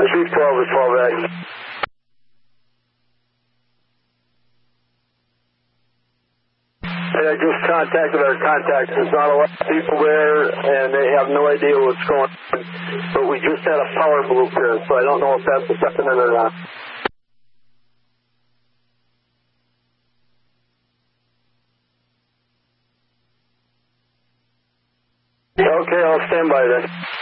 Chief 12 is 12A. Hey, I just contacted our contacts. There's not a lot of people there, and they have no idea what's going on. But we just had a power bloop here, so I don't know if that's affecting it or not. Okay, I'll stand by then.